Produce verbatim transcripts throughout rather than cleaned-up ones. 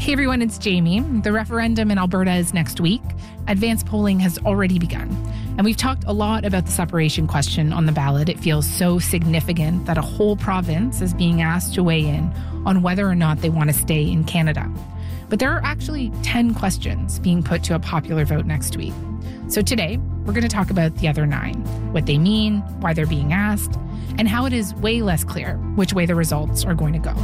Hey everyone, it's Jamie. The referendum in Alberta is next week. Advanced polling has already begun. And we've talked a lot about the separation question on the ballot. It feels so significant that a whole province is being asked to weigh in on whether or not they want to stay in Canada. But there are actually ten questions being put to a popular vote next week. So today, we're going to talk about the other nine, what they mean, why they're being asked, and how it is way less clear which way the results are going to go.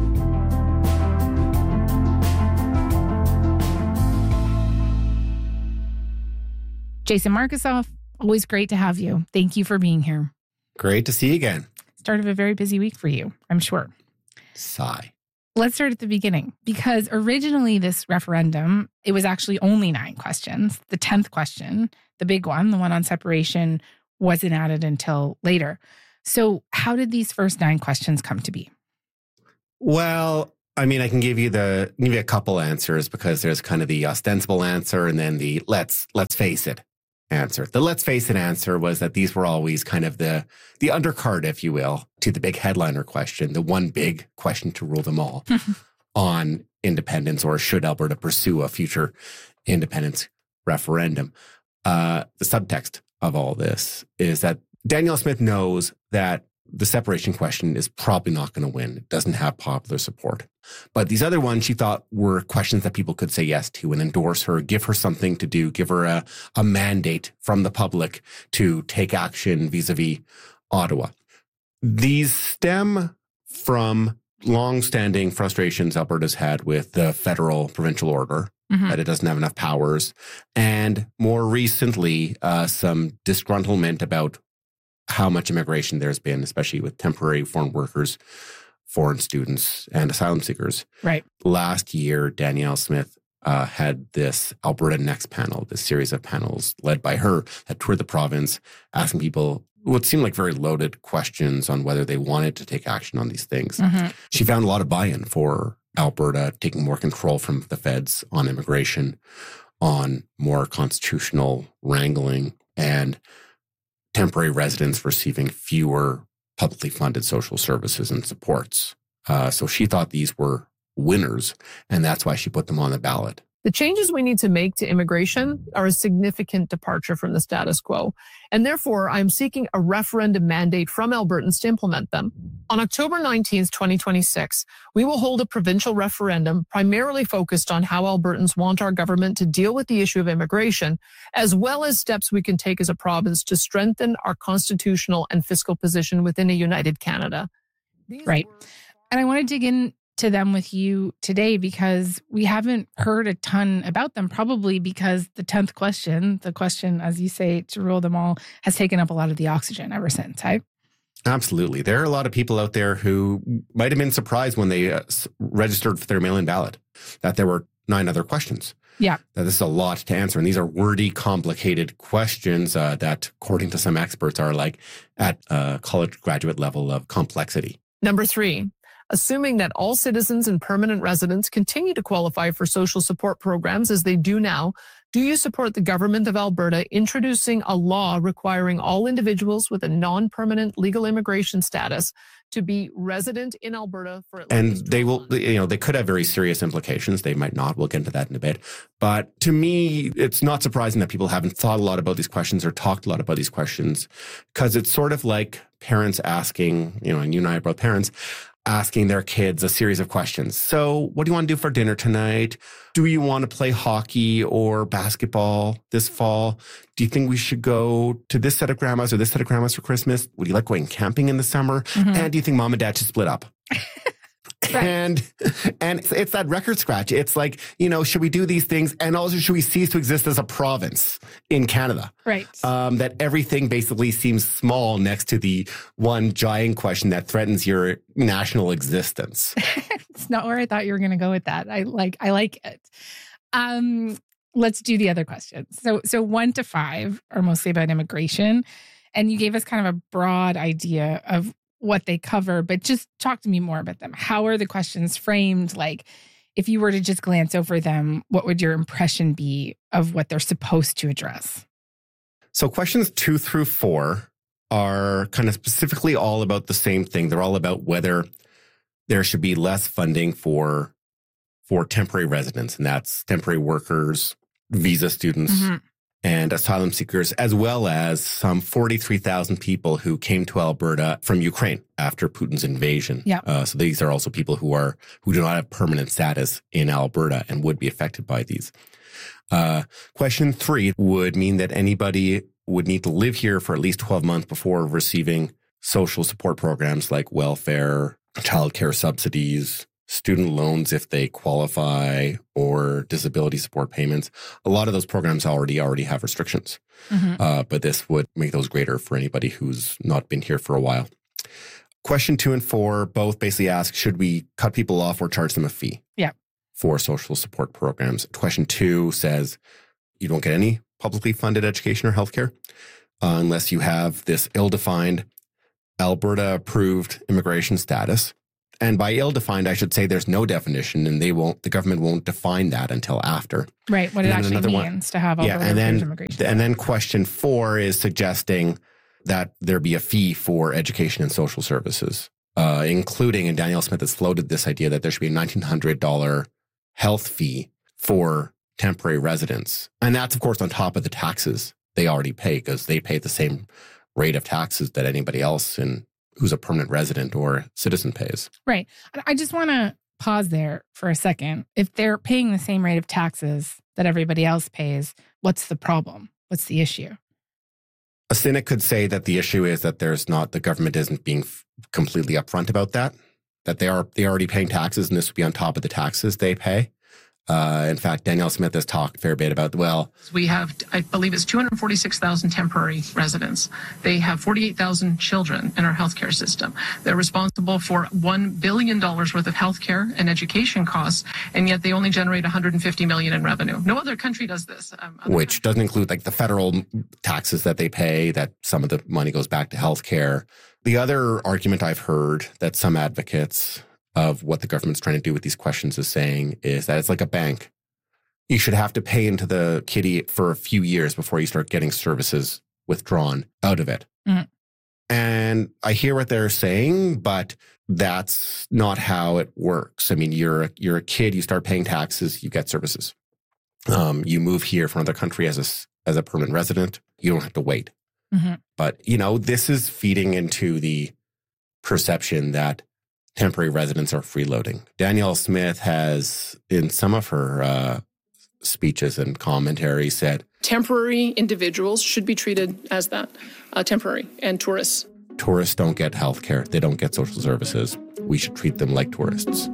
Jason Markusoff, always great to have you. Thank you for being here. Great to see you again. Start of a very busy week for you, I'm sure. Sigh. Let's start at the beginning, because originally this referendum, it was actually only nine questions. The tenth question, the big one, the one on separation, wasn't added until later. So how did these first nine questions come to be? Well, I mean, I can give you the give you a couple answers, because there's kind of the ostensible answer and then the let's let's face it answer. The let's face it answer was that these were always kind of the the undercard, if you will, to the big headliner question, the one big question to rule them all on independence, or should Alberta pursue a future independence referendum. Uh, the subtext of all this is that Danielle Smith knows that the separation question is probably not going to win. It doesn't have popular support. But these other ones she thought were questions that people could say yes to and endorse her, give her something to do, give her a, a mandate from the public to take action vis-a-vis Ottawa. These stem from long-standing frustrations Alberta's had with the federal provincial order, mm-hmm. that it doesn't have enough powers, and more recently, uh, some disgruntlement about how much immigration there's been, especially with temporary foreign workers, foreign students, and asylum seekers. Right. Last year, Danielle Smith uh, had this Alberta Next panel, this series of panels led by her that toured the province, asking people what seemed like very loaded questions on whether they wanted to take action on these things. Mm-hmm. She found a lot of buy-in for Alberta taking more control from the feds on immigration, on more constitutional wrangling, and temporary residents receiving fewer publicly funded social services and supports. Uh, so she thought these were winners, and that's why she put them on the ballot. The changes we need to make to immigration are a significant departure from the status quo, and therefore I'm seeking a referendum mandate from Albertans to implement them. On October nineteenth, twenty twenty-six, we will hold a provincial referendum primarily focused on how Albertans want our government to deal with the issue of immigration, as well as steps we can take as a province to strengthen our constitutional and fiscal position within a united Canada. These right. Were- and I want to dig in to them with you today, because we haven't heard a ton about them, probably because the tenth question, the question, as you say, to rule them all, has taken up a lot of the oxygen ever since, hey? Absolutely. There are a lot of people out there who might have been surprised when they uh, registered for their mail-in ballot that there were nine other questions. Yeah. That this is a lot to answer. And these are wordy, complicated questions uh, that, according to some experts, are like at a college graduate level of complexity. Number three. Assuming that all citizens and permanent residents continue to qualify for social support programs as they do now, do you support the government of Alberta introducing a law requiring all individuals with a non-permanent legal immigration status to be resident in Alberta for at and least they will, you know, they could have very serious implications. They might not. We'll get into that in a bit. But to me, it's not surprising that people haven't thought a lot about these questions or talked a lot about these questions, because it's sort of like parents asking, you know, and you and I are both parents, asking their kids a series of questions. So what do you want to do for dinner tonight? Do you want to play hockey or basketball this fall? Do you think we should go to this set of grandmas or this set of grandmas for Christmas? Would you like going camping in the summer? Mm-hmm. And do you think mom and dad should split up? Right. And and it's, it's that record scratch. It's like, you know, should we do these things? And also, should we cease to exist as a province in Canada? Right. Um, that everything basically seems small next to the one giant question that threatens your national existence. It's not where I thought you were going to go with that. I like I like it. Um, let's do the other questions. So so one to five are mostly about immigration, and you gave us kind of a broad idea of what they cover, but just talk to me more about them. How are the questions framed? Like, if you were to just glance over them, what would your impression be of what they're supposed to address? So questions two through four are kind of specifically all about the same thing. They're all about whether there should be less funding for for temporary residents, and that's temporary workers, visa students, mm-hmm. and asylum seekers, as well as some forty-three thousand people who came to Alberta from Ukraine after Putin's invasion. Yeah. Uh, so these are also people who are who do not have permanent status in Alberta and would be affected by these. Uh, question three would mean that anybody would need to live here for at least twelve months before receiving social support programs like welfare, childcare subsidies, student loans if they qualify, or disability support payments. A lot of those programs already already have restrictions, mm-hmm. uh, but this would make those greater for anybody who's not been here for a while. Question two and four both basically ask, should we cut people off or charge them a fee? Yeah. For social support programs. Question two says you don't get any publicly funded education or healthcare uh, unless you have this ill-defined Alberta-approved immigration status. And by ill-defined, I should say there's no definition, and they won't. The government won't define that until after. Right. What it actually means one, to have Alberta yeah, and then, immigration. And then question four is suggesting that there be a fee for education and social services, uh, including, and Danielle Smith has floated this idea that there should be a nineteen hundred dollars health fee for temporary residents. And that's, of course, on top of the taxes they already pay, because they pay the same rate of taxes that anybody else in who's a permanent resident or citizen pays. Right. I just want to pause there for a second. If they're paying the same rate of taxes that everybody else pays, what's the problem? What's the issue? A cynic could say that the issue is that there's not, the government isn't being f- completely upfront about that. That they are they're already paying taxes, and this would be on top of the taxes they pay. Uh, in fact, Danielle Smith has talked a fair bit about, well, we have, I believe it's two hundred forty-six thousand temporary residents. They have forty-eight thousand children in our healthcare system. They're responsible for one billion dollars worth of healthcare and education costs, and yet they only generate one hundred fifty million dollars in revenue. No other country does this. Um, which countries. doesn't include like the federal taxes that they pay, that some of the money goes back to healthcare. The other argument I've heard that some advocates of what the government's trying to do with these questions is saying is that it's like a bank. You should have to pay into the kitty for a few years before you start getting services withdrawn out of it. Mm. And I hear what they're saying, but that's not how it works. I mean, you're a, you're a kid, you start paying taxes, you get services. Um, you move here from another country as a, as a permanent resident, you don't have to wait. Mm-hmm. But, you know, this is feeding into the perception that temporary residents are freeloading. Danielle Smith has, in some of her uh, speeches and commentary, said temporary individuals should be treated as that, uh, temporary, and tourists. Tourists don't get health care. They don't get social services. We should treat them like tourists.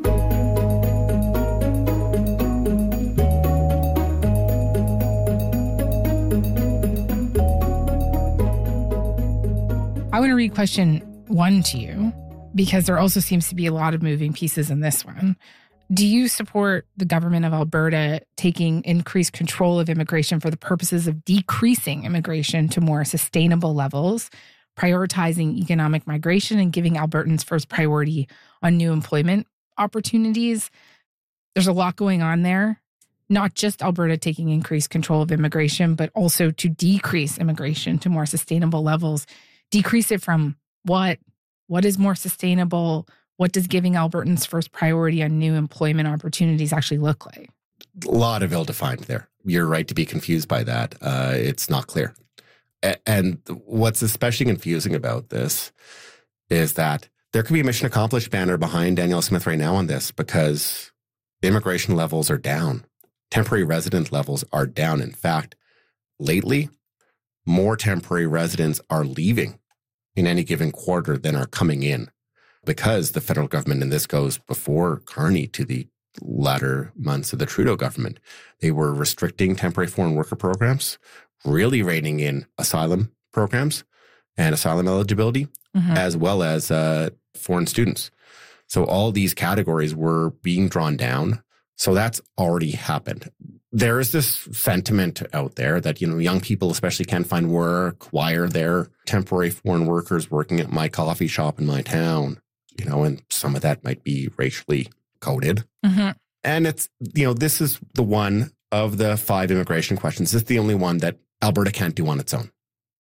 I want to read question one to you, because there also seems to be a lot of moving pieces in this one. Do you support the government of Alberta taking increased control of immigration for the purposes of decreasing immigration to more sustainable levels, prioritizing economic migration, and giving Albertans first priority on new employment opportunities? There's a lot going on there. Not just Alberta taking increased control of immigration, but also to decrease immigration to more sustainable levels. Decrease it from what? What is more sustainable? What does giving Albertans first priority on new employment opportunities actually look like? A lot of ill-defined there. You're right to be confused by that. Uh, it's not clear. A- and what's especially confusing about this is that there could be a mission accomplished banner behind Danielle Smith right now on this, because immigration levels are down. Temporary resident levels are down. In fact, lately, more temporary residents are leaving in any given quarter than are coming in, because the federal government, and this goes before Carney to the latter months of the Trudeau government, they were restricting temporary foreign worker programs, really reining in asylum programs and asylum eligibility, mm-hmm. as well as uh, foreign students. So all these categories were being drawn down. So that's already happened. There is this sentiment out there that, you know, young people especially can't find work. Why are there temporary foreign workers working at my coffee shop in my town? You know, and some of that might be racially coded. Mm-hmm. And it's, you know, this is the one of the five immigration questions. This is the only one that Alberta can't do on its own.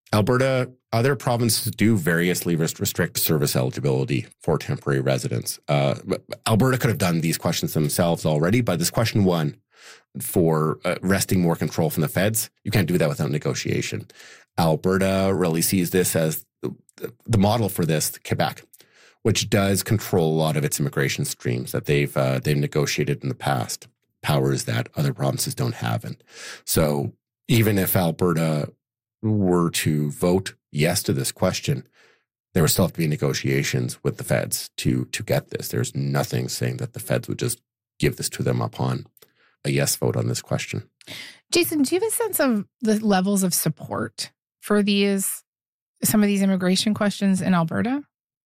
Alberta, other provinces do variously restrict service eligibility for temporary residents. Uh, Alberta could have done these questions themselves already, but this question one for uh, wresting more control from the feds, you can't do that without negotiation. Alberta really sees this as the, the model for this, Quebec, which does control a lot of its immigration streams that they've uh, they've negotiated in the past, powers that other provinces don't have. And so even if Alberta were to vote yes to this question, there would still have to be negotiations with the feds to to get this. There's nothing saying that the feds would just give this to them upon a yes vote on this question. Jason, do you have a sense of the levels of support for these, some of these immigration questions in Alberta?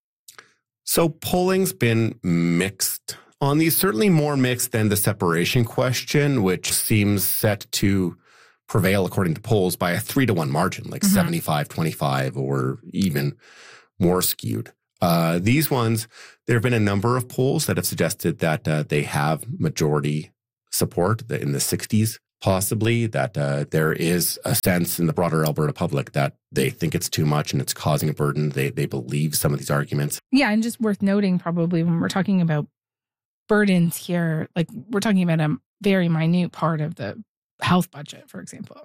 So polling's been mixed on these, certainly more mixed than the separation question, which seems set to prevail according to polls by a three to one margin, like mm-hmm. seventy-five twenty-five or even more skewed. Uh, these ones, there have been a number of polls that have suggested that uh, they have majority support in the sixties, possibly, that uh, there is a sense in the broader Alberta public that they think it's too much and it's causing a burden. They they believe some of these arguments. Yeah, and just worth noting probably when we're talking about burdens here, like we're talking about a very minute part of the health budget, for example.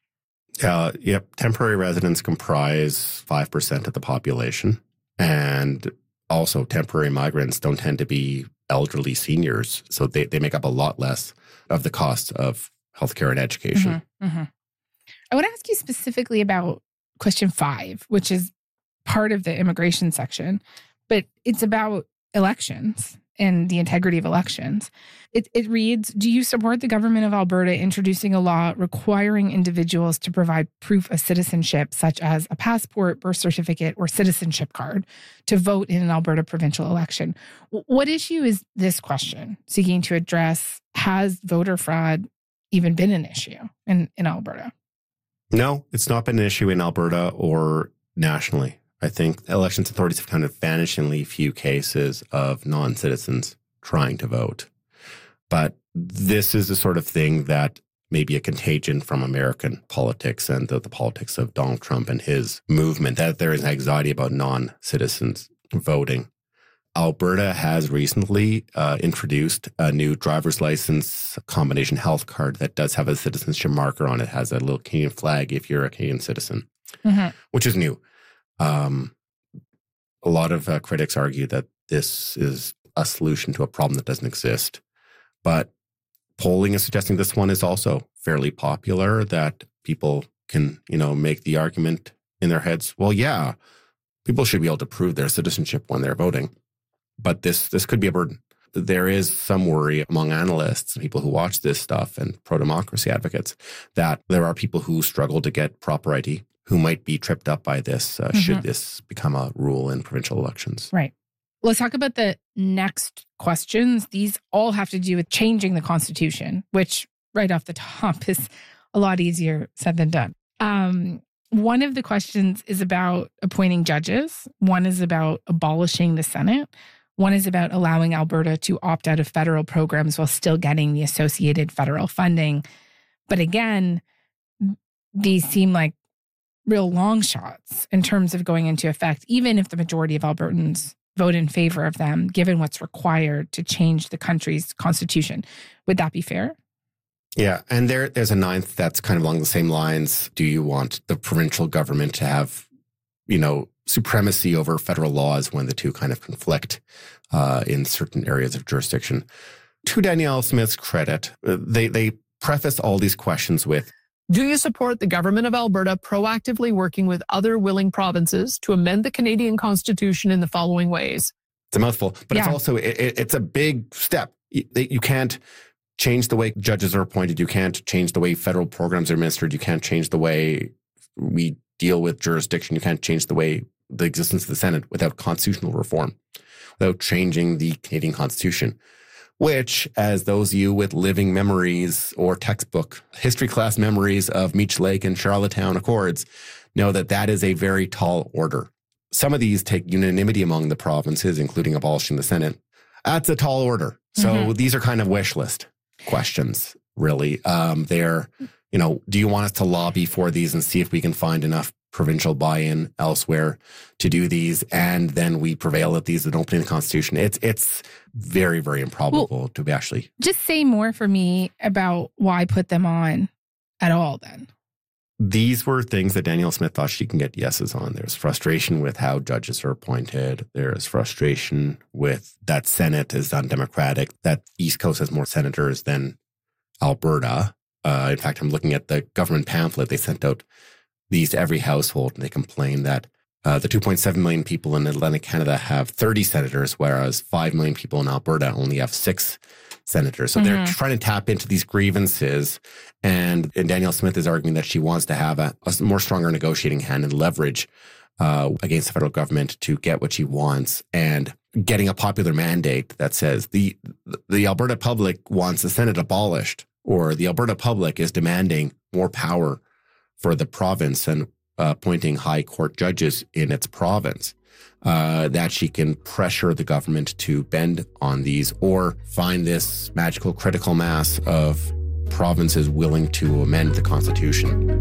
Uh, yep, temporary residents comprise five percent of the population. And also temporary migrants don't tend to be elderly seniors. So they, they make up a lot less of the cost of healthcare and education. Mm-hmm, mm-hmm. I want to ask you specifically about question five, which is part of the immigration section, but it's about elections and the integrity of elections. It, it reads, do you support the government of Alberta introducing a law requiring individuals to provide proof of citizenship, such as a passport, birth certificate, or citizenship card, to vote in an Alberta provincial election? What issue is this question seeking to address? Has voter fraud even been an issue in, in Alberta? No, it's not been an issue in Alberta or nationally. I think elections authorities have found vanishingly few cases of non-citizens trying to vote. But this is the sort of thing that may be a contagion from American politics and the, the politics of Donald Trump and his movement, that there is anxiety about non-citizens voting. Alberta has recently uh, introduced a new driver's license combination health card that does have a citizenship marker on it. It has a little Canadian flag if you're a Canadian citizen, mm-hmm. which is new. Um, a lot of uh, critics argue that this is a solution to a problem that doesn't exist. But polling is suggesting this one is also fairly popular, that people can, you know, make the argument in their heads, well, yeah, people should be able to prove their citizenship when they're voting. But this this could be a burden. There is some worry among analysts, people who watch this stuff, and pro-democracy advocates, that there are people who struggle to get proper I D, who might be tripped up by this, uh, mm-hmm. should this become a rule in provincial elections. Right. Let's talk about the next questions. These all have to do with changing the Constitution, which right off the top is a lot easier said than done. Um, one of the questions is about appointing judges. One is about abolishing the Senate. One is about allowing Alberta to opt out of federal programs while still getting the associated federal funding. But again, these seem like real long shots in terms of going into effect, even if the majority of Albertans vote in favor of them, given what's required to change the country's constitution. Would that be fair? Yeah. And there, there's a ninth that's kind of along the same lines. Do you want the provincial government to have, you know, supremacy over federal laws when the two kind of conflict uh, in certain areas of jurisdiction? To Danielle Smith's credit, they, they preface all these questions with, do you support the government of Alberta proactively working with other willing provinces to amend the Canadian Constitution in the following ways? It's a mouthful, but yeah. it's also, it, it's a big step. You, you can't change the way judges are appointed. You can't change the way federal programs are administered. You can't change the way we deal with jurisdiction. You can't change the way the existence of the Senate without constitutional reform, without changing the Canadian Constitution. Which, as those of you with living memories or textbook history class memories of Meech Lake and Charlottetown Accords, know that that is a very tall order. Some of these take unanimity among the provinces, including abolishing the Senate. That's a tall order. So mm-hmm. these are kind of wish list questions, really. Um, they're, you know, do you want us to lobby for these and see if we can find enough provincial buy-in elsewhere to do these, and then we prevail at these and opening the Constitution. It's it's very, very improbable well, to be actually. Just say more for me about why put them on at all then. These were things that Danielle Smith thought she can get yeses on. There's frustration with how judges are appointed. There's frustration with that Senate is undemocratic, that East Coast has more senators than Alberta. Uh, in fact, I'm looking at the government pamphlet. They sent out these to every household, and they complain that uh, the two point seven million people in Atlantic Canada have thirty senators, whereas five million people in Alberta only have six senators. So mm-hmm. they're trying to tap into these grievances. And, and Danielle Smith is arguing that she wants to have a, a more stronger negotiating hand and leverage uh, against the federal government to get what she wants. And getting a popular mandate that says the the Alberta public wants the Senate abolished, or the Alberta public is demanding more power for the province and uh, appointing high court judges in its province, uh, that she can pressure the government to bend on these or find this magical critical mass of provinces willing to amend the Constitution.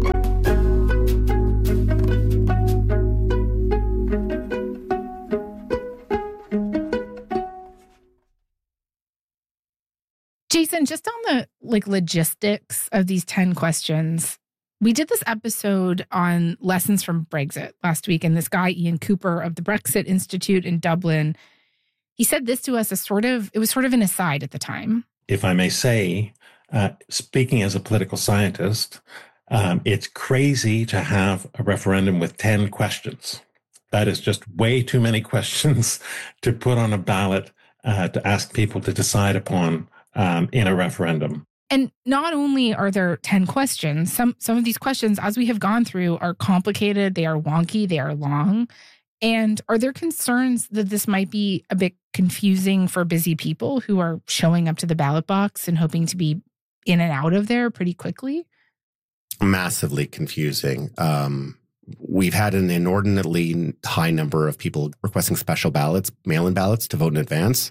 Jason, just on the like logistics of these ten questions, we did this episode on lessons from Brexit last week, and this guy, Ian Cooper of the Brexit Institute in Dublin, he said this to us as sort of, it was sort of an aside at the time. If I may say, uh, speaking as a political scientist, um, it's crazy to have a referendum with ten questions. That is just way too many questions to put on a ballot uh, to ask people to decide upon um, in a referendum. And not only are there ten questions, some some of these questions, as we have gone through, are complicated, they are wonky, they are long. And are there concerns that this might be a bit confusing for busy people who are showing up to the ballot box and hoping to be in and out of there pretty quickly? Massively confusing. Um, we've had an inordinately high number of people requesting special ballots, mail-in ballots to vote in advance.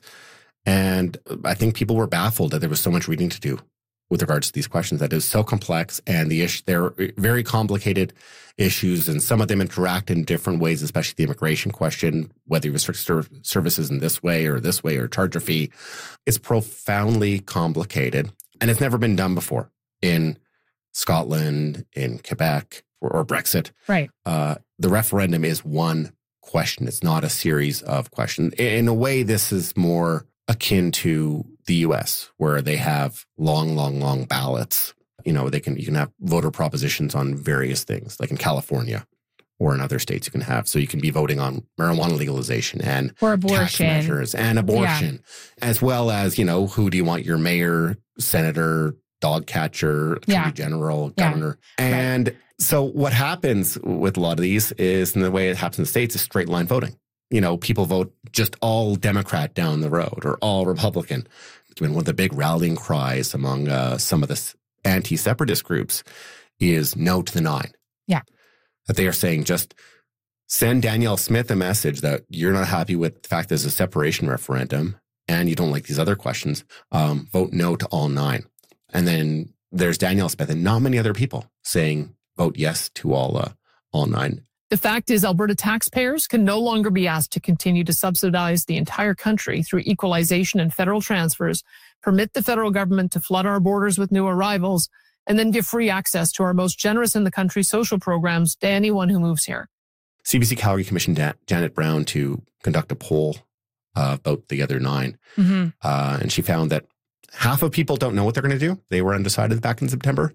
And I think people were baffled that there was so much reading to do with regards to these questions, that is so complex, and the issue, they're very complicated issues, and some of them interact in different ways, especially the immigration question, whether you restrict ser- services in this way or this way or charge a fee. It's profoundly complicated, and it's never been done before in Scotland, in Quebec, or, or Brexit. Right. Uh, the referendum is one question. It's not a series of questions. In a way, this is more akin to the U S, where they have long, long, long ballots. You know, they can you can have voter propositions on various things, like in California or in other states you can have. So you can be voting on marijuana legalization and or abortion tax measures and abortion, yeah. as well as, you know, who do you want your mayor, senator, dog catcher, attorney yeah. general, governor. Yeah. And right. so what happens with a lot of these is, and the way it happens in the States, is straight line voting. You know, people vote just all Democrat down the road or all Republican. I mean, one of the big rallying cries among uh, some of the anti-separatist groups is no to the nine. Yeah. That they are saying, just send Danielle Smith a message that you're not happy with the fact there's a separation referendum and you don't like these other questions. Um, vote no to all nine. And then there's Danielle Smith and not many other people saying vote yes to all uh, all nine. The fact is, Alberta taxpayers can no longer be asked to continue to subsidize the entire country through equalization and federal transfers, permit the federal government to flood our borders with new arrivals, and then give free access to our most generous in the country social programs to anyone who moves here. C B C Calgary commissioned Dan- Janet Brown to conduct a poll uh, about the other nine. Mm-hmm. Uh, and she found that half of people don't know what they're going to do. They were undecided back in September.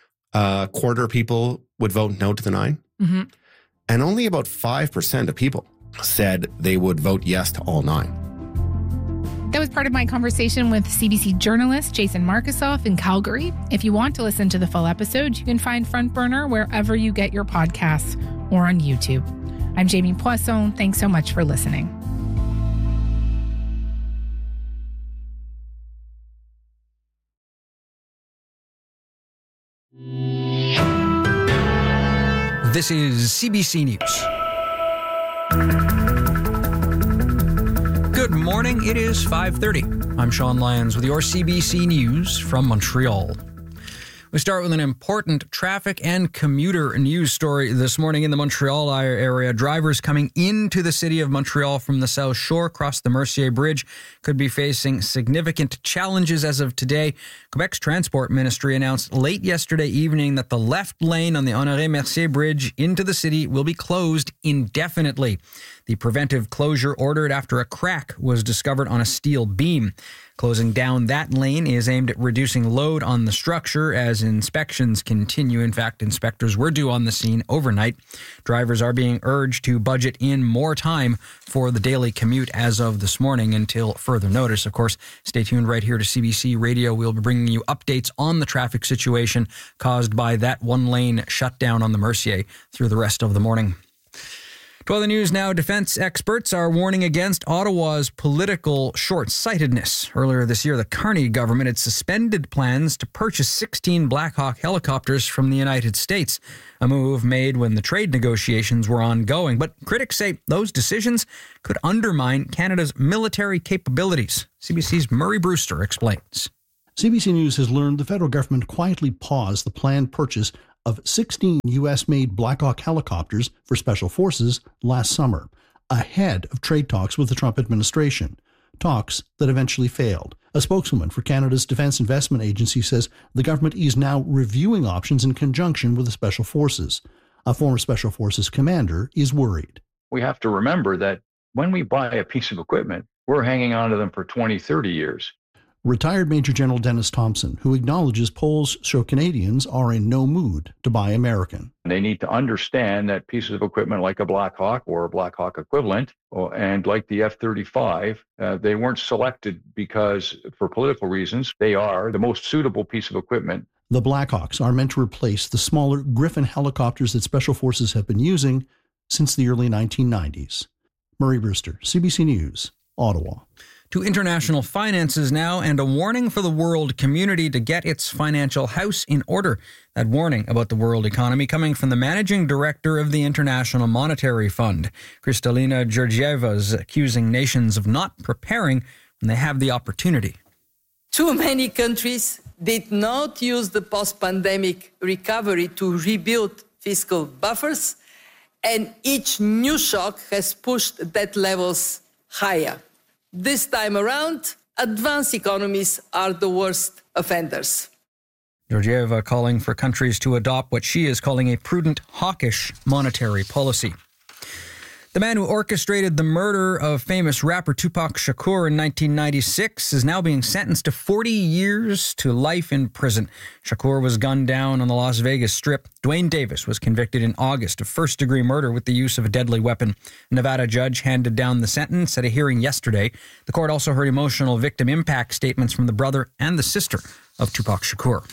Uh, a quarter of people would vote no to the nine. Mm-hmm. And only about five percent of people said they would vote yes to all nine. That was part of my conversation with C B C journalist Jason Markusoff in Calgary. If you want to listen to the full episode, you can find Front Burner wherever you get your podcasts or on YouTube. I'm Jamie Poisson. Thanks so much for listening. This is C B C News. Good morning. It is five thirty. I'm Sean Lyons with your C B C News from Montreal. We start with an important traffic and commuter news story this morning in the Montreal area. Drivers coming into the city of Montreal from the South Shore across the Mercier Bridge could be facing significant challenges as of today. Quebec's Transport Ministry announced late yesterday evening that the left lane on the Honoré-Mercier Bridge into the city will be closed indefinitely. The preventive closure ordered after a crack was discovered on a steel beam. Closing down that lane is aimed at reducing load on the structure as inspections continue. In fact, inspectors were due on the scene overnight. Drivers are being urged to budget in more time for the daily commute as of this morning until further notice. Of course, stay tuned right here to C B C Radio. We'll be bringing you updates on the traffic situation caused by that one lane shutdown on the Mercier through the rest of the morning. To other news now, defense experts are warning against Ottawa's political short-sightedness. Earlier this year, the Carney government had suspended plans to purchase sixteen Black Hawk helicopters from the United States, a move made when the trade negotiations were ongoing. But critics say those decisions could undermine Canada's military capabilities. C B C's Murray Brewster explains. C B C News has learned the federal government quietly paused the planned purchase of sixteen U S-made Black Hawk helicopters for Special Forces last summer, ahead of trade talks with the Trump administration, talks that eventually failed. A spokeswoman for Canada's Defence Investment Agency says the government is now reviewing options in conjunction with the Special Forces. A former Special Forces commander is worried. We have to remember that when we buy a piece of equipment, we're hanging on to them for twenty, thirty years. Retired Major General Dennis Thompson, who acknowledges polls show Canadians are in no mood to buy American. They need to understand that pieces of equipment like a Black Hawk or a Black Hawk equivalent, and like the F thirty-five, uh, they weren't selected because, for political reasons, they are the most suitable piece of equipment. The Black Hawks are meant to replace the smaller Griffin helicopters that Special Forces have been using since the early nineteen nineties. Murray Brewster, C B C News, Ottawa. To international finances now, and a warning for the world community to get its financial house in order. That warning about the world economy coming from the managing director of the International Monetary Fund. Kristalina Georgieva is accusing nations of not preparing when they have the opportunity. Too many countries did not use the post-pandemic recovery to rebuild fiscal buffers, and each new shock has pushed debt levels higher. This time around, advanced economies are the worst offenders. Georgieva calling for countries to adopt what she is calling a prudent, hawkish monetary policy. The man who orchestrated the murder of famous rapper Tupac Shakur in nineteen ninety-six is now being sentenced to forty years to life in prison. Shakur was gunned down on the Las Vegas Strip. Dwayne Davis was convicted in August of first-degree murder with the use of a deadly weapon. A Nevada judge handed down the sentence at a hearing yesterday. The court also heard emotional victim impact statements from the brother and the sister of Tupac Shakur.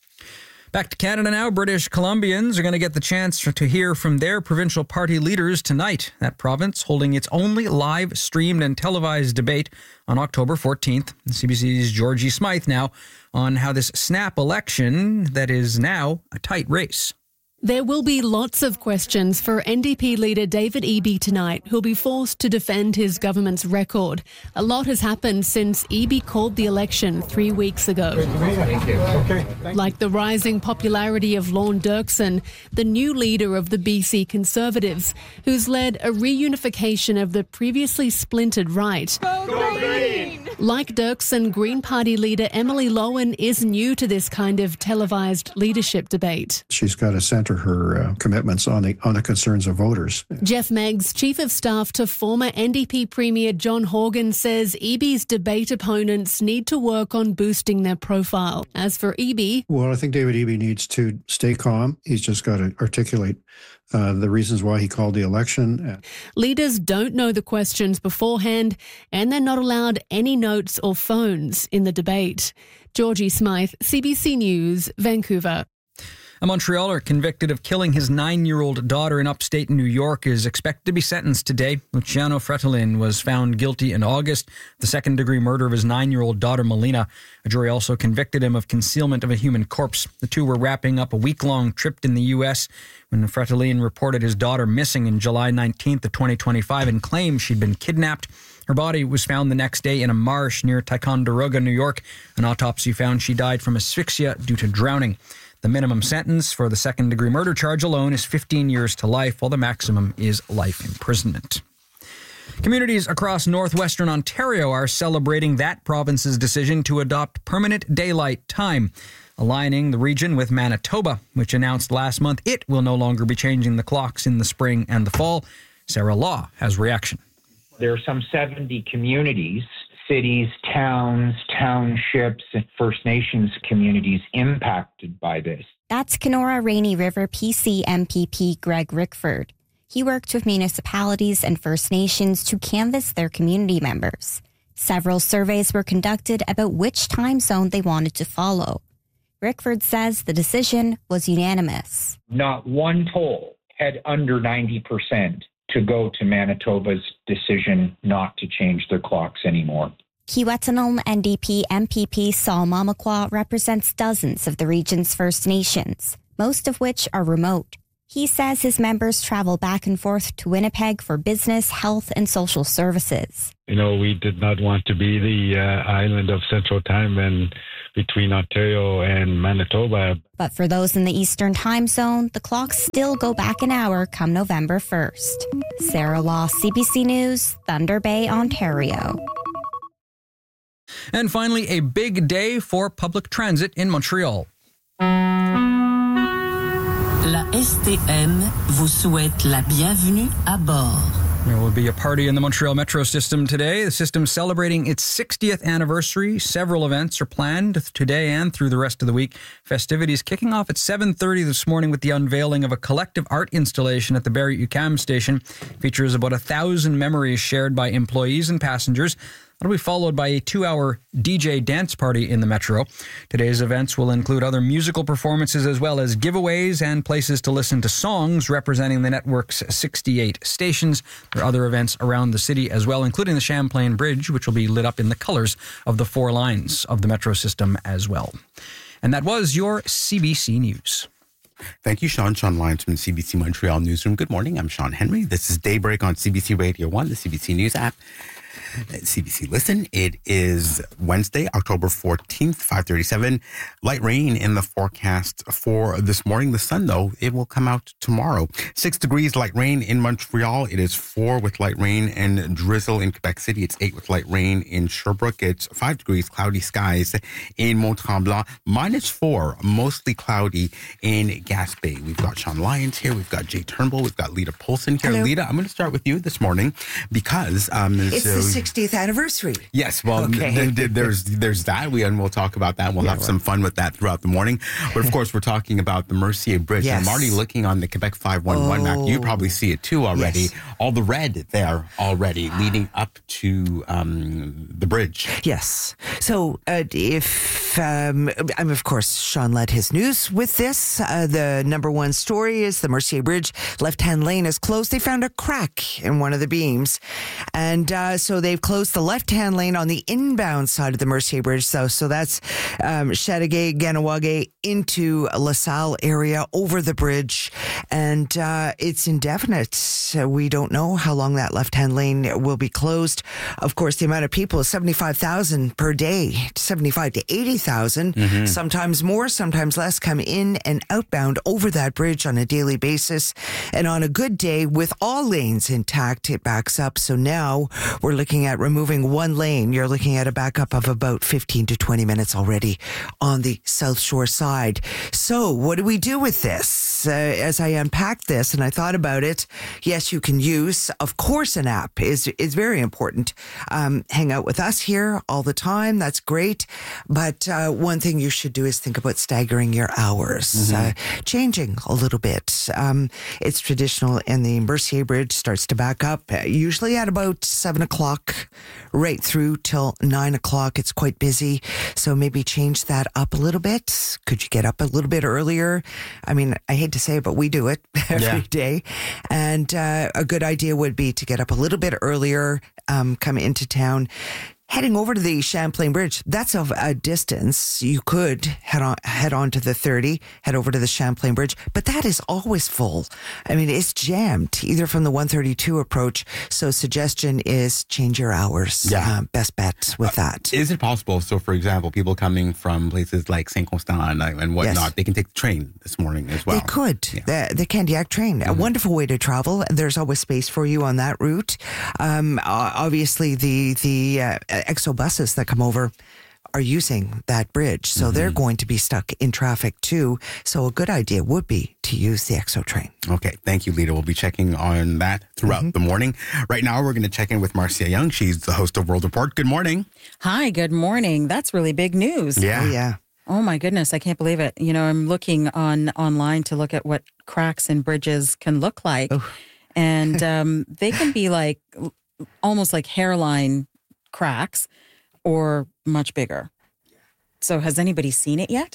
Back to Canada now. British Columbians are going to get the chance to hear from their provincial party leaders tonight. That province holding its only live streamed and televised debate on October fourteenth. C B C's Georgie Smythe now on how this snap election that is now a tight race. There will be lots of questions for N D P leader David Eby tonight, who'll be forced to defend his government's record. A lot has happened since Eby called the election three weeks ago. Thank you. Okay. Thank like the rising popularity of Lorne Dirksen, the new leader of the B C Conservatives, who's led a reunification of the previously splintered right. Go Green! Like Dirksen, Green Party leader Emily Lowen is new to this kind of televised leadership debate. She's got to center her uh, commitments on the on the concerns of voters. Jeff Meggs, Chief of Staff to former N D P Premier John Horgan, says Eby's debate opponents need to work on boosting their profile. As for Eby... Well, I think David Eby needs to stay calm. He's just got to articulate uh, the reasons why he called the election. Leaders don't know the questions beforehand, and they're not allowed any notes or phones in the debate. Georgie Smythe, C B C News, Vancouver. A Montrealer convicted of killing his nine-year-old daughter in upstate New York is expected to be sentenced today. Luciano Fretolin was found guilty in August of the second-degree murder of his nine-year-old daughter, Melina. A jury also convicted him of concealment of a human corpse. The two were wrapping up a week-long trip in the U S when Fretolin reported his daughter missing in July nineteenth of twenty twenty-five and claimed she'd been kidnapped. Her body was found the next day in a marsh near Ticonderoga, New York. An autopsy found she died from asphyxia due to drowning. The minimum sentence for the second-degree murder charge alone is fifteen years to life, while the maximum is life imprisonment. Communities across northwestern Ontario are celebrating that province's decision to adopt permanent daylight time, aligning the region with Manitoba, which announced last month it will no longer be changing the clocks in the spring and the fall. Sarah Law has reaction. There are some seventy communities, cities, towns, townships, and First Nations communities impacted by this. That's Kenora Rainy River P C M P P Greg Rickford. He worked with municipalities and First Nations to canvass their community members. Several surveys were conducted about which time zone they wanted to follow. Rickford says the decision was unanimous. Not one poll had under ninety percent to go to Manitoba's decision not to change their clocks anymore. Kiiwetinoong N D P M P P Saul Mamakwa represents dozens of the region's First Nations, most of which are remote. He says his members travel back and forth to Winnipeg for business, health, and social services. You know, we did not want to be the uh, island of Central Time and between Ontario and Manitoba. But for those in the Eastern Time Zone, the clocks still go back an hour come November first. Sarah Law, C B C News, Thunder Bay, Ontario. And finally, a big day for public transit in Montreal. La S T M vous souhaite la bienvenue à bord. There will be a party in the Montreal Metro system today. The system celebrating its sixtieth anniversary. Several events are planned today and through the rest of the week. Festivities kicking off at seven thirty this morning with the unveiling of a collective art installation at the Barrie-UQAM station. Features about a thousand memories shared by employees and passengers. That'll be followed by a two-hour D J dance party in the Metro. Today's events will include other musical performances as well as giveaways and places to listen to songs representing the network's sixty-eight stations. There are other events around the city as well, including the Champlain Bridge, which will be lit up in the colors of the four lines of the Metro system as well. And that was your C B C News. Thank you, Sean. Sean Lyons from the C B C Montreal Newsroom. Good morning. I'm Sean Henry. This is Daybreak on C B C Radio one, the C B C News app. C B C Listen. It is Wednesday, October fourteenth, five thirty-seven. Light rain in the forecast for this morning. The sun, though, it will come out tomorrow. Six degrees light rain in Montreal. It is four with light rain and drizzle in Quebec City. It's eight with light rain in Sherbrooke. It's five degrees cloudy skies in Mont-Tremblant. Minus four, mostly cloudy in Gaspé. We've got Sean Lyons here. We've got Jay Turnbull. We've got Lita Polson here. Hello. Lita, I'm going to start with you this morning because um, it's so, the sixtieth anniversary. Yes, well, okay. th- th- there's there's that. We and we'll talk about that. We'll yeah, have right. some fun with that throughout the morning. But of course, we're talking about the Mercier Bridge. Yes. And I'm already looking on the Quebec five one one oh. map. You probably see it too already. Yes. All the red there already leading up to um, the bridge. Yes. So uh, if um, I'm of course Sean led his news with this. Uh, the number one story is the Mercier Bridge left-hand lane is closed. They found a crack in one of the beams, and uh, so they've closed the left-hand lane on the inbound side of the Mercier Bridge. So, so that's um, Chateauguay, Ganawage into LaSalle area over the bridge, and uh, it's indefinite. So we don't know how long that left-hand lane will be closed. Of course, the amount of people is seventy-five thousand per day, seventy-five to eighty thousand, mm-hmm. sometimes more, sometimes less, come in and outbound over that bridge on a daily basis. And on a good day, with all lanes intact, it backs up. So now we're looking at removing one lane. You're looking at a backup of about fifteen to twenty minutes already on the South Shore side. So what do we do with this? Uh, as I unpacked this and I thought about it, yes, you can use, of course, an app is, is very important. Um, hang out with us here all the time. That's great. But uh, one thing you should do is think about staggering your hours, mm-hmm. uh, changing a little bit. Um, it's traditional, and the Mercier Bridge starts to back up uh, usually at about seven o'clock right through till nine o'clock. It's quite busy. So maybe change that up a little bit. Could you get up a little bit earlier? I mean, I hate to say it, but we do it every yeah. day. And uh, a good idea would be to get up a little bit earlier, um, come into town, heading over to the Champlain Bridge, that's a, a distance. You could head on head on to the thirty, head over to the Champlain Bridge, but that is always full. I mean, it's jammed either from the one thirty-two approach. So suggestion is change your hours. Yeah. Uh, best bet with Uh, that. Is it possible? So, for example, people coming from places like Saint Constant and, and whatnot, Yes. they can take the train this morning as well. They could. The, the Candiac train, Mm-hmm. a wonderful way to travel. There's always space for you on that route. Um, uh, obviously, the the uh, Exo buses that come over are using that bridge, so Mm-hmm. they're going to be stuck in traffic too. So a good idea would be to use the Exo train. Okay, thank you, Lita. We'll be checking on that throughout Mm-hmm. the morning. Right now, we're going to check in with Marcia Young. She's the host of World Report. Good morning. Hi, good morning. That's really big news. Yeah. Oh, yeah. Oh my goodness, I can't believe it. You know, I'm looking on online to look at what cracks in bridges can look like. And um, they can be like almost like hairline cracks or much bigger. So has anybody seen it yet?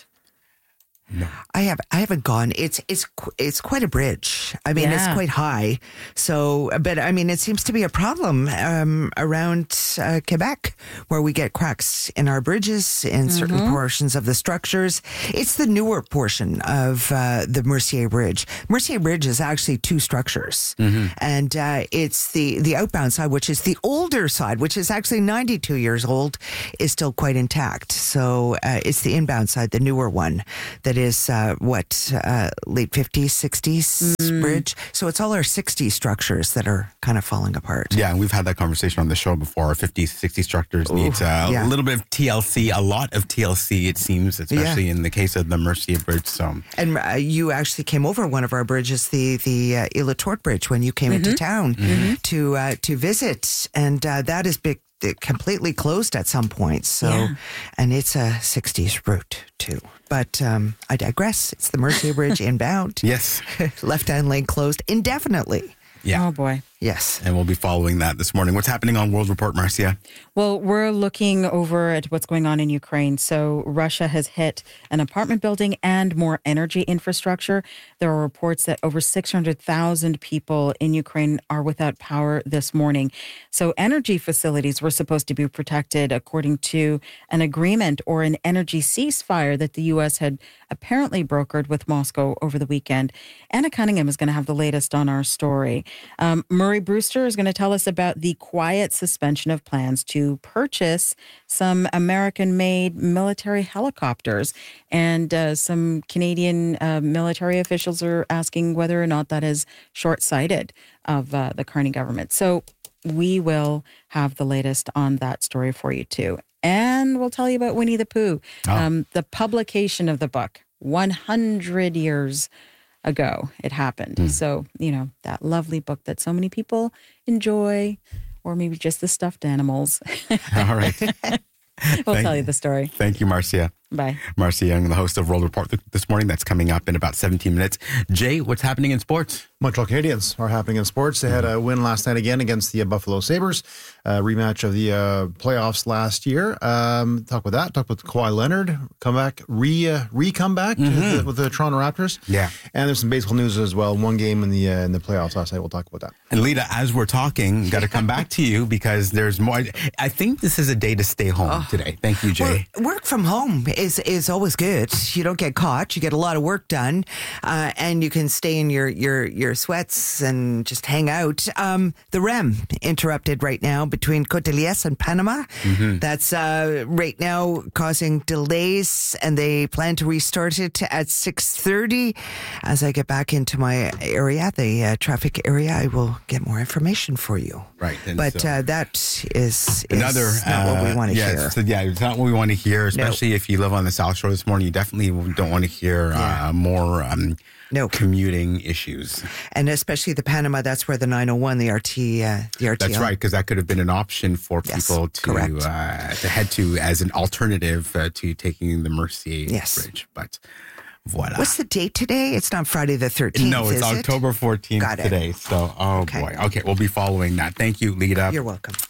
No. I have. I haven't gone. It's it's qu- it's quite a bridge. I mean, it's Yeah. quite high. So, but I mean, it seems to be a problem um, around uh, Quebec, where we get cracks in our bridges in certain Mhm. portions of the structures. It's the newer portion of uh, the Mercier Bridge. Mercier Bridge is actually two structures, and uh, it's the the outbound side, which is the older side, which is actually ninety-two years old, is still quite intact. So uh, it's the inbound side, the newer one, that is uh, what uh, late fifties, sixties bridge. So it's all our sixties structures that are kind of falling apart. Yeah, and we've had that conversation on the show before. fifty, sixty structures needs uh, yeah. a little bit of T L C, a lot of T L C, it seems, especially in the case of the Mercier Bridge. So, And uh, you actually came over one of our bridges, the the uh, Île Torte Bridge, when you came into town to uh, to visit, and uh, that is big. Completely closed at some point. So, Yeah. and it's a sixties route too. But um, I digress. It's the Mercier Bridge inbound. yes. Left-hand lane closed indefinitely. Yeah. Oh boy. Yes. And we'll be following that this morning. What's happening on World Report, Marcia? Well, we're looking over at what's going on in Ukraine. So Russia has hit an apartment building and more energy infrastructure. There are reports that over six hundred thousand people in Ukraine are without power this morning. So energy facilities were supposed to be protected according to an agreement or an energy ceasefire that the U S had apparently brokered with Moscow over the weekend. Anna Cunningham is going to have the latest on our story. Um, Murray Brewster is going to tell us about the quiet suspension of plans to purchase some American-made military helicopters. And uh, some Canadian uh, military officials are asking whether or not that is short-sighted of uh, the Carney government. So we will have the latest on that story for you, too. And we'll tell you about Winnie the Pooh, Oh. um, the publication of the book, one hundred years ago it happened. Hmm. So, you know, that lovely book that so many people enjoy, or maybe just the stuffed animals. All right. We'll Thank- tell you the story. Thank you, Marcia. Bye. Marcia Young, the host of World Report th- this morning. That's coming up in about seventeen minutes. Jay, what's happening in sports? Montreal Canadiens are happening in sports. They had a win last night again against the uh, Buffalo Sabres, uh, rematch of the uh, playoffs last year. Um, talk about that. Talk about Kawhi Leonard, come back, re uh, re come back to the, with the Toronto Raptors. Yeah. And there's some baseball news as well. One game in the uh, in the playoffs last night. We'll talk about that. And Lita, as we're talking, got to come back to you because there's more. I think this is a day to stay home today. Thank you, Jay. Well, work from home is is always good. You don't get caught. You get a lot of work done, uh, and you can stay in your your your sweats and just hang out. Um, the R E M interrupted right now between Côte-de-Liesse and Panama. Mm-hmm. That's uh, right now causing delays, and they plan to restart it at six thirty. As I get back into my area, the uh, traffic area, I will get more information for you. Right. And But so- uh, that is, is Another, not what we uh, want to yeah, hear. So, yeah, it's not what we want to hear, especially if you live on the South Shore this morning. You definitely don't want to hear uh, more um, no. commuting issues. And especially the Panama, that's where the nine oh one, the R T, uh, the R T L. That's right, because that could have been an option for Yes, people to correct. uh, to head to as an alternative uh, to taking the Mercier Yes. Bridge. But voila. What's the date today? It's not Friday the thirteenth. No, it's is it? October fourteenth Got it. today. So, oh Okay. boy. Okay, we'll be following that. Thank you, Lita. You're welcome.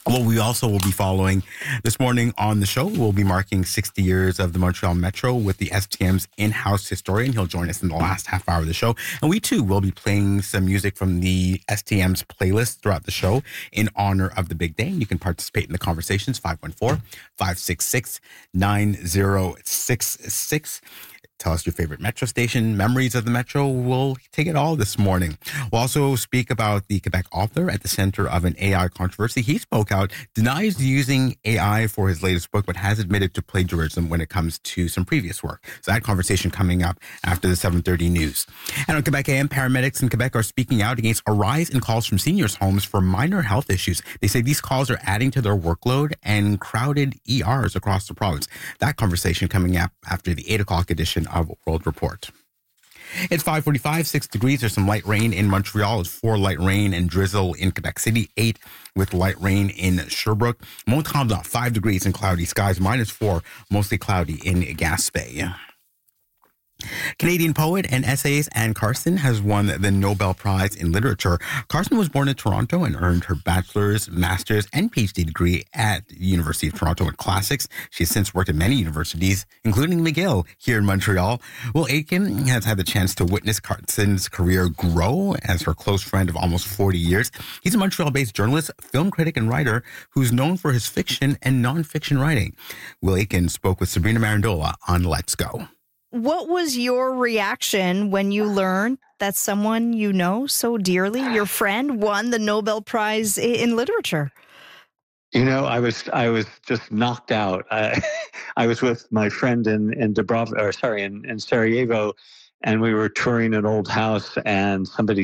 Well, we also will be following this morning on the show. We'll be marking sixty years of the Montreal Metro with the S T M's in-house historian. He'll join us in the last half hour of the show. And we, too, will be playing some music from the S T M's playlist throughout the show in honor of the big day. You can participate in the conversations, five one four, five six six, nine zero six six. Tell us your favorite Metro station, memories of the Metro. We'll take it all this morning. We'll also speak about the Quebec author at the center of an A I controversy. He spoke out, denies using A I for his latest book, but has admitted to plagiarism when it comes to some previous work. So that conversation coming up after the seven thirty news. And on Quebec A M, paramedics in Quebec are speaking out against a rise in calls from seniors' homes for minor health issues. They say these calls are adding to their workload and crowded E Rs across the province. That conversation coming up after the eight o'clock edition of World Report. It's five forty-five, six degrees. There's some light rain in Montreal. It's four light rain and drizzle in Quebec City, eight with light rain in Sherbrooke. Mont-Tremblant, five degrees and cloudy skies, minus four, mostly cloudy in Gaspé. Canadian poet and essayist Anne Carson has won the Nobel Prize in Literature. Carson was born in Toronto and earned her bachelor's, master's, and PhD degree at the University of Toronto in classics. She has since worked at many universities, including McGill here in Montreal. Will Aitken has had the chance to witness Carson's career grow as her close friend of almost forty years. He's a Montreal-based journalist, film critic, and writer who's known for his fiction and nonfiction writing. Will Aitken spoke with Sabrina Marandola on Let's Go. What was your reaction when you learned that someone you know so dearly, your friend, won the Nobel Prize in Literature? You know, I was I was just knocked out. I, I was with my friend in in Dubrov, or sorry, in, in Sarajevo, and we were touring an old house, and somebody